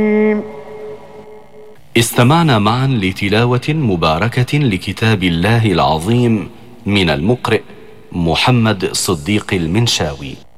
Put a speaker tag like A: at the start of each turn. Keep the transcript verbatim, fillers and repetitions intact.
A: استمعنا معا لتلاوة مباركة لكتاب الله العظيم من المقرئ محمد صديق المنشاوي.